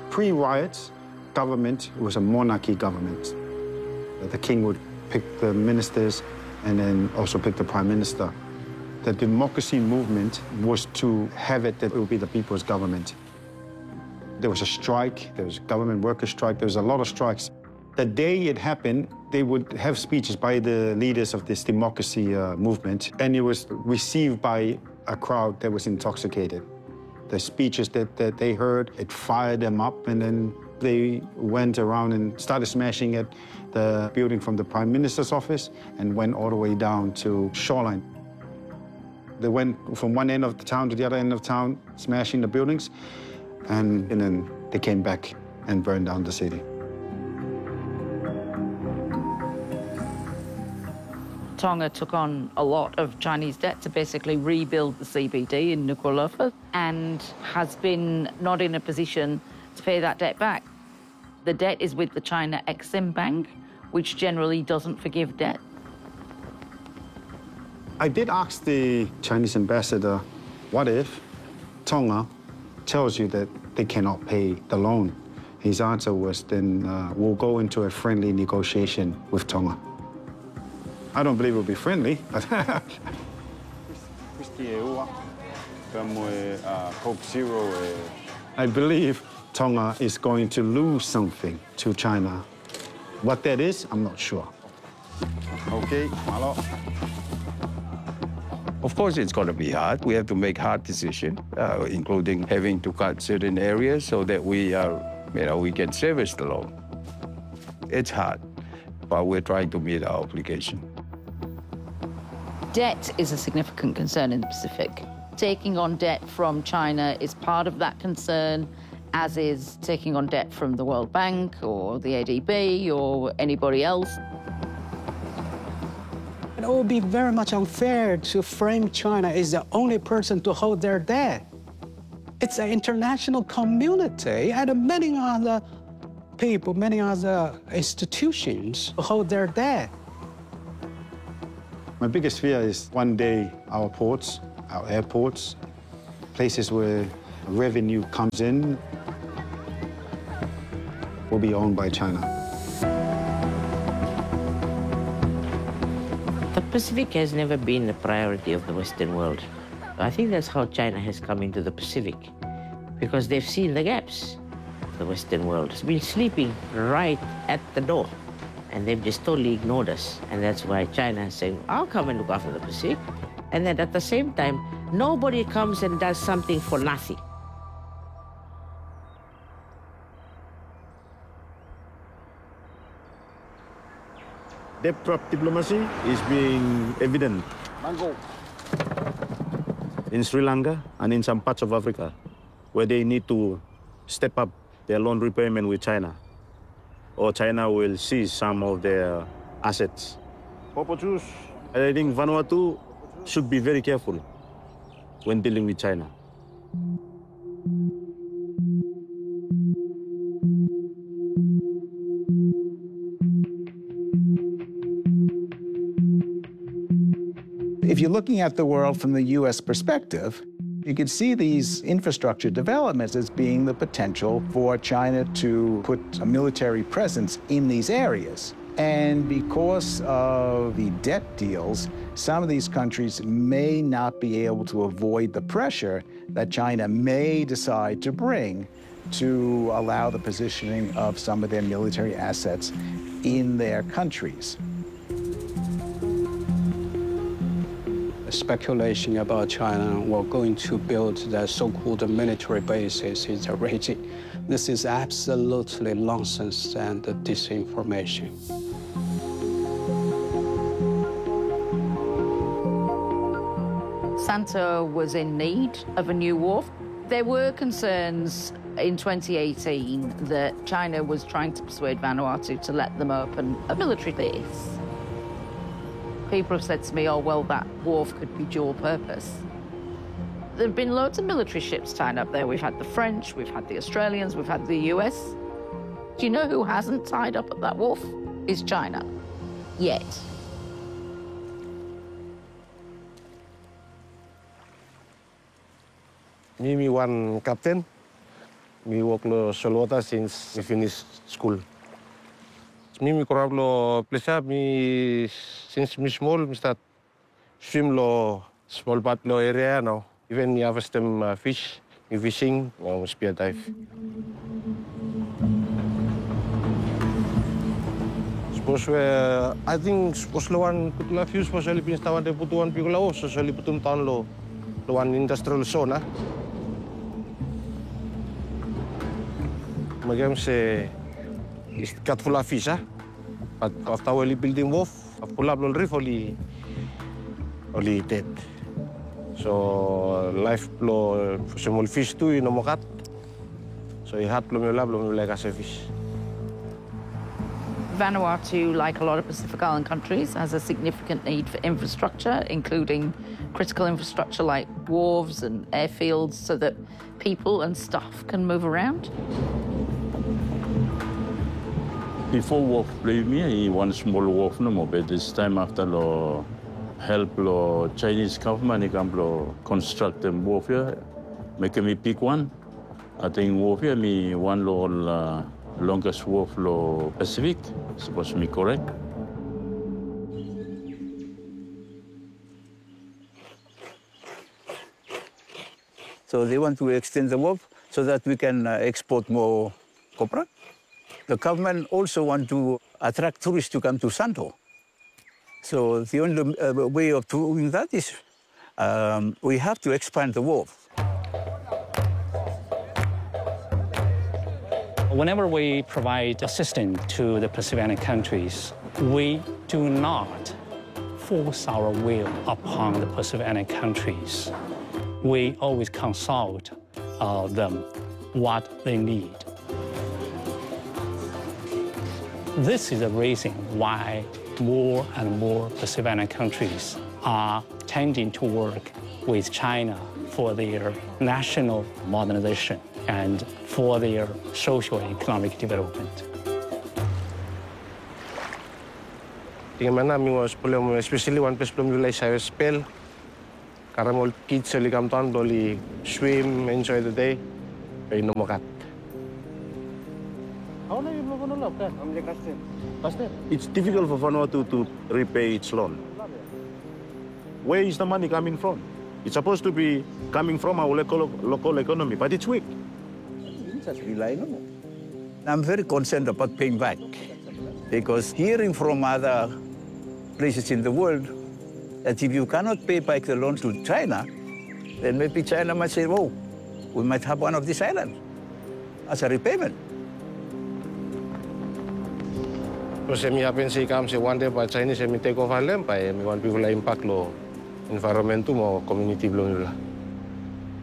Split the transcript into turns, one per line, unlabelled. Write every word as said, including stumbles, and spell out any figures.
Pre-riots, government was a monarchy government. The king would pick the ministers and then also pick the prime minister. The democracy movement was to have it that it would be the people's government. There was a strike, there was a government worker strike, there was a lot of strikes. The day it happened, they would have speeches by the leaders of this democracy uh, movement, and it was received by a crowd that was intoxicated. The speeches that, that they heard, it fired them up, and then they went around and started smashing at the building from the Prime Minister's office and went all the way down to Shoreline. They went from one end of the town to the other end of town, smashing the buildings, and, and then they came back and burned down the city.
Tonga took on a lot of Chinese debt to basically rebuild the C B D in Nuku'alofa and has been not in a position to pay that debt back. The debt is with the China Exim Bank, which generally doesn't forgive debt.
I did ask the Chinese ambassador, what if Tonga tells you that they cannot pay the loan? His answer was, then uh, we'll go into a friendly negotiation with Tonga. I don't believe it will be friendly, but I believe Tonga is going to lose something to China. What that is, I'm not sure. Okay, hello.
Of course, it's going to be hard. We have to make hard decisions, uh, including having to cut certain areas so that we, uh, you know, we can service the loan. It's hard, but we're trying to meet our obligation.
Debt is a significant concern in the Pacific. Taking on debt from China is part of that concern, as is taking on debt from the World Bank or the A D B or anybody else.
It would be very much unfair to frame China as the only person to hold their debt. It's an international community and many other people, many other institutions who hold their debt.
My biggest fear is one day our ports, our airports, places where revenue comes in, will be owned by China.
The Pacific has never been a priority of the Western world. I think that's how China has come into the Pacific, because they've seen the gaps. The Western world has been sleeping right at the door, and they've just totally ignored us. And that's why China is saying, I'll come and look after the Pacific. And then at the same time, nobody comes and does something for nothing.
Debt trap diplomacy is being evident in Sri Lanka and in some parts of Africa, where they need to step up their loan repayment with China, or China will seize some of their assets. I think Vanuatu should be very careful when dealing with China.
If you're looking at the world from the U S perspective, you can see these infrastructure developments as being the potential for China to put a military presence in these areas. And because of the debt deals, some of these countries may not be able to avoid the pressure that China may decide to bring to allow the positioning of some of their military assets in their countries.
Speculation about China were going to build the so-called military bases in the region. This is absolutely nonsense and disinformation.
Santa was in need of a new wharf. There were concerns in twenty eighteen that China was trying to persuade Vanuatu to let them open a military base. People have said to me, oh, well, that wharf could be dual purpose. There have been loads of military ships tied up there. We've had the French, we've had the Australians, we've had the U S. Do you know who hasn't tied up at that wharf? Is China. Yet.
Me, me one captain, We work lo salwater since we finished school. Me, me corab lo plesa, me since me small, me start swim lo small part lo area now. Even me harvest them uh, fish, me fishing, or spear dive. Suppose uh, I think suppose lo one put la few suppose only Philippines tawan de putuan pigula o so only putun town lo lo one industrial zone. Magam se is cut full of fish, ah. But after we building wharf, full of reef only only dead. So life lo small fish too in mokat. So it had lo lab lo like as a fish.
Vanuatu, like a lot of Pacific Island countries, has a significant need for infrastructure, including critical infrastructure like wharves and airfields, so that people and stuff can move around.
Before wharf, believe me, one small wharf no more, but this time after lo help lo Chinese government, they come lo construct them wharf here, make me pick one. I think wharf here me one lo uh, longest wharf lo Pacific, supposed to be correct.
So they want to extend the wharf so that we can uh, export more copra. The government also want to attract tourists to come to Santo. So the only uh, way of doing that is um, we have to expand the wharf.
Whenever we provide assistance to the Pacific countries, we do not force our will upon the Pacific countries. We always consult uh, them what they need. This is the reason why more and more Pacific countries are tending to work with China for their national modernization and for their social and economic development.
Especially one place from the I spell. Karamol kids only come down, only swim, enjoy the day. Pay no mokat.
It's difficult for Vanuatu to repay its loan. Where is the money coming from? It's supposed to be coming from our local, local economy, but it's weak.
I'm very concerned about paying back because hearing from other places in the world that if you cannot pay back the loan to China, then maybe China might say, oh, we might have one of these islands as a repayment.
So me happen say come say one day by Chinese me take over them by me want people impact lo environment mo community lo nila.